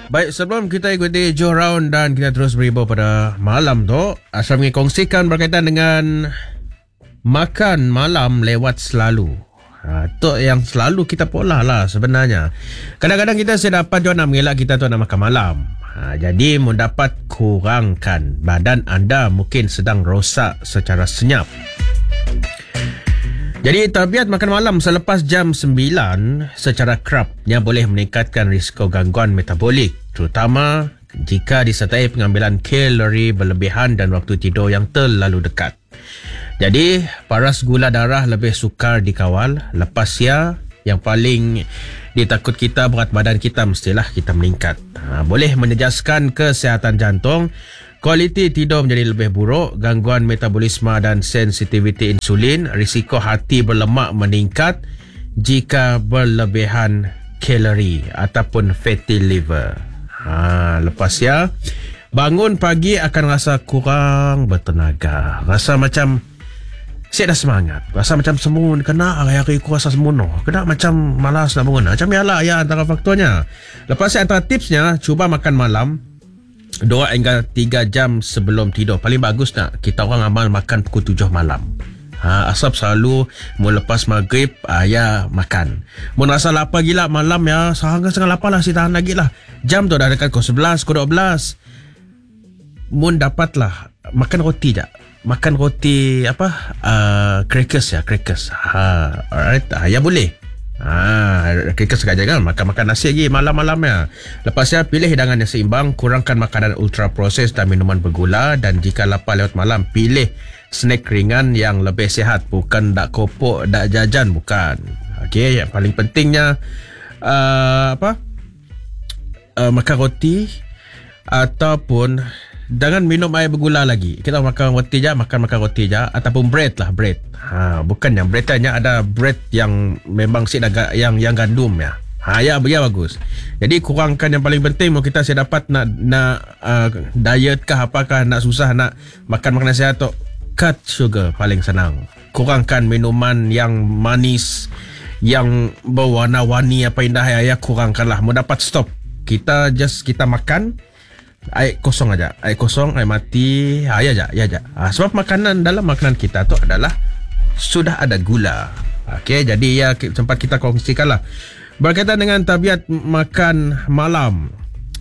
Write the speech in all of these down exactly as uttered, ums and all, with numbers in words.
Baik, sebelum kita ikuti Joe Round dan kita terus beribu pada malam tu, Ashraf ingin kongsikan berkaitan dengan makan malam lewat selalu. Ha, tu yang selalu kita pola lah sebenarnya. Kadang-kadang kita saya dapat juga nak mengelak kita tu nak makan malam. Ha, jadi mendapat kurangkan badan anda mungkin sedang rosak secara senyap. Jadi tabiat makan malam selepas jam sembilan secara kerapnya boleh meningkatkan risiko gangguan metabolik, terutama jika disertai pengambilan kalori berlebihan dan waktu tidur yang terlalu dekat. Jadi paras gula darah lebih sukar dikawal. Lepas ya, yang paling ditakut kita, berat badan kita mestilah kita meningkat. Ha, boleh menjejaskan kesihatan jantung. Kualiti tidur menjadi lebih buruk, gangguan metabolisme dan sensitiviti insulin, risiko hati berlemak meningkat jika berlebihan kalori ataupun fatty liver. Ha, lepas ya, bangun pagi akan rasa kurang bertenaga. Rasa macam saya dah semangat. Rasa macam semun. Kena hari-hari aku rasa semun. Kena macam malas nak bangun. Macam yalah ya antara faktornya. Lepas ya, antara tipsnya, cuba makan malam dua hingga tiga jam sebelum tidur. Paling bagus nak kita orang amal makan pukul tujuh malam. Ha, asap selalu mau lepas maghrib ah, ya makan. Mau rasa lapar gila malam ya, sangat-sangat lapar lah, si tahan lagi lah. Jam tu dah dekat pukul sebelas, pukul dua belas. Mun dapatlah makan roti je. Makan roti apa? Uh, crackers ya, crackers. Ha, alright. Ah, ya boleh. Ah, kita sengaja kan makan-makan nasi lagi malam-malam ya. Lepas ya, pilih hidangan yang seimbang, kurangkan makanan ultra proses dan minuman bergula, dan jika lapar lewat malam, pilih snack ringan yang lebih sihat, bukan dak kopok, dak jajan, bukan. Okey, yang paling pentingnya uh, apa? Uh, makan roti ataupun jangan minum air bergula lagi. Kita makan roti je, makan-makan roti je, ataupun bread lah, bread. Ha, bukan yang bread hanya ada bread yang memang si daga, yang yang gandum ya. Ha, ya, ya bagus. Jadi kurangkan yang paling penting mau kita saya dapat nak nak uh, diet kah apakah, nak susah nak makan makanan sihat tu, cut sugar paling senang. Kurangkan minuman yang manis, yang berwarna-warni apa indah ya, ya kurangkanlah. Mau dapat stop. Kita just kita makan air kosong aja, air kosong, air mati, ha, ya aja, ya aja. Ha, sebab makanan dalam makanan kita tu adalah sudah ada gula. Okey, jadi ya sempat kita kongsikanlah berkaitan dengan tabiat makan malam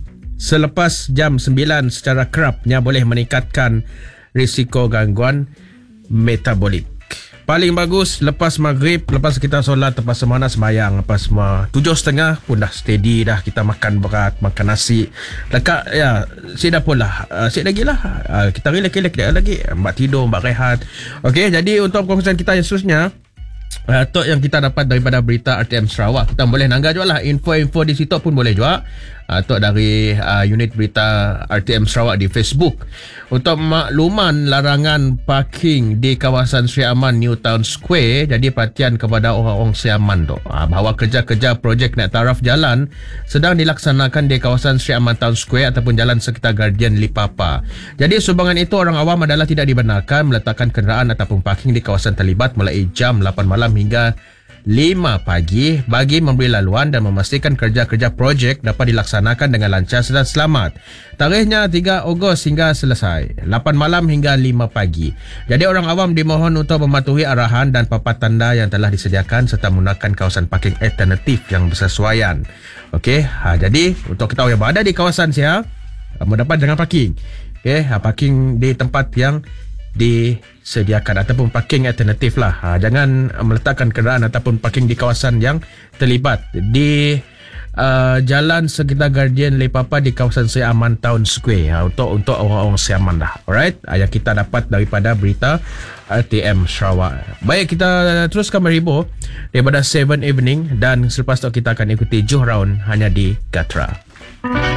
selepas jam sembilan secara kerapnya boleh meningkatkan risiko gangguan metabolik. Paling bagus lepas maghrib, lepas kita solat, lepas semana sembahyang, lepas semua tujuh setengah pun dah steady dah kita makan berat, makan nasi. Lekat ya, si dah pun lah. Uh, si lagi lah. Uh, kita relax-relax lagi. Mbak tidur, mbak rehat. Okey, jadi untuk perkongsian kita yang seterusnya, Uh, tu yang kita dapat daripada berita R T M Sarawak. Kita boleh nanggah juga lah info-info di situ pun boleh juga. Uh, tu dari uh, unit berita R T M Sarawak di Facebook. Untuk makluman larangan parking di kawasan Sri Aman New Town Square, jadi perhatian kepada orang-orang Sri Aman tu, uh, bahawa kerja-kerja projek naik taraf jalan sedang dilaksanakan di kawasan Sri Aman Town Square ataupun jalan sekitar Guardian Lipapa. Jadi sumbangan itu orang awam adalah tidak dibenarkan meletakkan kenderaan ataupun parking di kawasan terlibat mulai jam lapan malam hingga lima pagi bagi memberi laluan dan memastikan kerja-kerja projek dapat dilaksanakan dengan lancar dan selamat. Tarikhnya tiga Ogos hingga selesai, lapan malam hingga lima pagi. Jadi orang awam dimohon untuk mematuhi arahan dan papan tanda yang telah disediakan serta menggunakan kawasan parking alternatif yang bersesuaian. Okey, ha, jadi untuk kita yang berada di kawasan saya, mendapat jangan parking. Okey, ha, parking di tempat yang disediakan ataupun parking alternatif lah. Ha, jangan meletakkan kenderaan ataupun parking di kawasan yang terlibat di uh, jalan sekitar Guardian Lepapa di kawasan Sri Aman Town Square. Ha, untuk untuk orang-orang Sri Aman lah. Alright, ha, yang kita dapat daripada berita R T M Sarawak. Baik, kita teruskan berhibur daripada seven Evening dan selepas itu kita akan ikuti Joe Round hanya di Gatra.